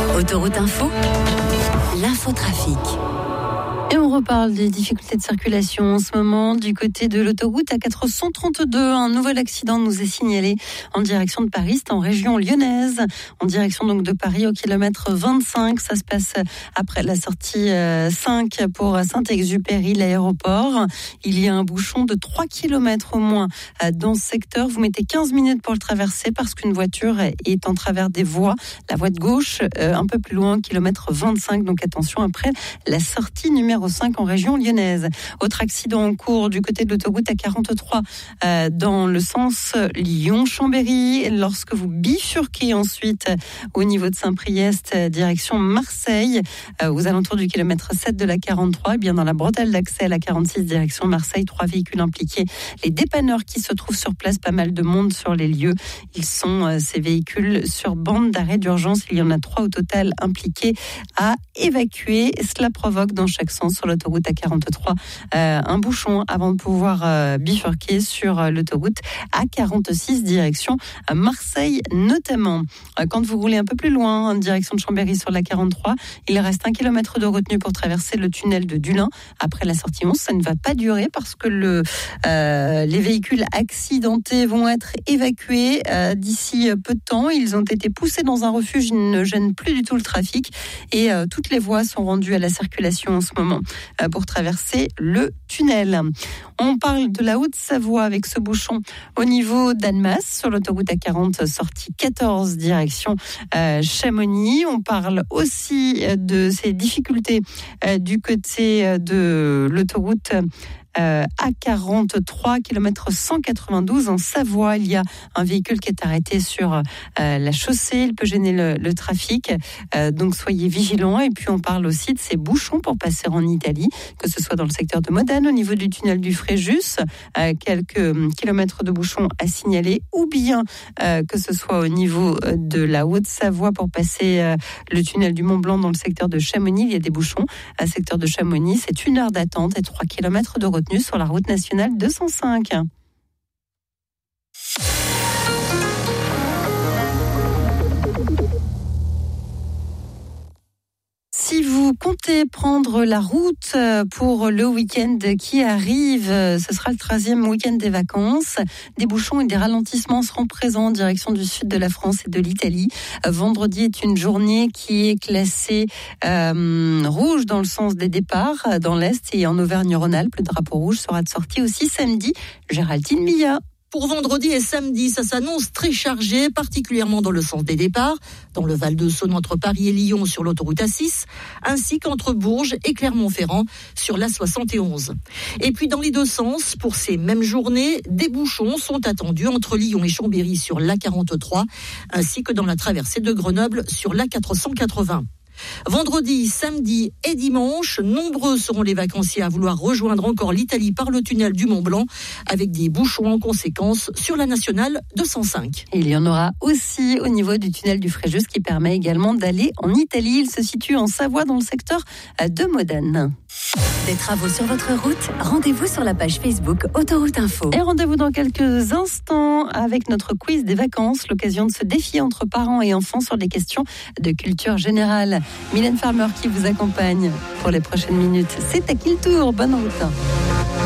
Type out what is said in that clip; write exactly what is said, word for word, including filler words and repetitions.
Autoroute Info, l'infotrafic. Et on reparle des difficultés de circulation en ce moment du côté de l'autoroute A quatre cent trente-deux. Un nouvel accident nous est signalé en direction de Paris, c'est en région lyonnaise, en direction donc de Paris au kilomètre vingt-cinq. Ça se passe après la sortie cinq pour Saint-Exupéry, l'aéroport. Il y a un bouchon de trois kilomètres au moins dans ce secteur. Vous mettez quinze minutes pour le traverser parce qu'une voiture est en travers des voies. La voie de gauche, un peu plus loin, kilomètre vingt-cinq. Donc attention après la sortie numéro cinq en région lyonnaise. Autre accident en cours du côté de l'autoroute A quarante-trois euh, dans le sens Lyon-Chambéry. Lorsque vous bifurquez ensuite au niveau de Saint-Priest, direction Marseille, euh, aux alentours du kilomètre sept de la quarante-trois, eh bien dans la bretelle d'accès à la quarante-six, direction Marseille, trois véhicules impliqués. Les dépanneurs qui se trouvent sur place, pas mal de monde sur les lieux. Ils sont, euh, ces véhicules, sur bande d'arrêt d'urgence. Il y en a trois au total impliqués à évacuer. Cela provoque dans chaque sens sur l'autoroute A quarante-trois euh, un bouchon avant de pouvoir euh, bifurquer sur euh, l'autoroute A quarante-six direction euh, Marseille notamment. Euh, quand vous roulez un peu plus loin en direction de Chambéry sur la quarante-trois, il reste un kilomètre de retenue pour traverser le tunnel de Dulin. Après la sortie onze, ça ne va pas durer parce que le, euh, les véhicules accidentés vont être évacués euh, d'ici peu de temps. Ils ont été poussés dans un refuge, ils ne gênent plus du tout le trafic et euh, toutes les voies sont rendues à la circulation en ce moment pour traverser le tunnel. On parle de la Haute-Savoie avec ce bouchon au niveau d'Annemasse sur l'autoroute A quarante, sortie quatorze, direction euh, Chamonix. On parle aussi de ces difficultés euh, du côté de l'autoroute Euh, A quarante-trois, kilomètre cent quatre-vingt-douze en Savoie. Il y a un véhicule qui est arrêté sur euh, la chaussée. Il peut gêner le, le trafic. Euh, donc soyez vigilants. Et puis on parle aussi de ces bouchons pour passer en Italie, que ce soit dans le secteur de Modane, au niveau du tunnel du Fréjus, euh, quelques kilomètres de bouchons à signaler, ou bien euh, que ce soit au niveau de la Haute-Savoie pour passer euh, le tunnel du Mont-Blanc dans le secteur de Chamonix. Il y a des bouchons à secteur de Chamonix. C'est une heure d'attente et trois kilomètres de retenue sur la route nationale deux cent cinq. Si vous comptez prendre la route pour le week-end qui arrive, ce sera le treizième week-end des vacances. Des bouchons et des ralentissements seront présents en direction du sud de la France et de l'Italie. Vendredi est une journée qui est classée euh, rouge dans le sens des départs, dans l'Est et en Auvergne-Rhône-Alpes. Le drapeau rouge sera de sortie aussi samedi. Géraldine Milla. Pour vendredi et samedi, ça s'annonce très chargé, particulièrement dans le sens des départs, dans le Val-de-Saône entre Paris et Lyon sur l'autoroute A six, ainsi qu'entre Bourges et Clermont-Ferrand sur l'A soixante et onze. Et puis dans les deux sens, pour ces mêmes journées, des bouchons sont attendus entre Lyon et Chambéry sur l'A quarante-trois, ainsi que dans la traversée de Grenoble sur l'A quatre cent quatre-vingts. Vendredi, samedi et dimanche, nombreux seront les vacanciers à vouloir rejoindre encore l'Italie par le tunnel du Mont-Blanc, avec des bouchons en conséquence sur la nationale deux cent cinq. Il y en aura aussi au niveau du tunnel du Fréjus qui permet également d'aller en Italie. Il se situe en Savoie dans le secteur de Modane. Des travaux sur votre route, rendez-vous sur la page Facebook Autoroute Info. Et rendez-vous dans quelques instants avec notre quiz des vacances, l'occasion de se défier entre parents et enfants sur des questions de culture générale. Mylène Farmer qui vous accompagne pour les prochaines minutes. C'est à qui le tour? Bonne route.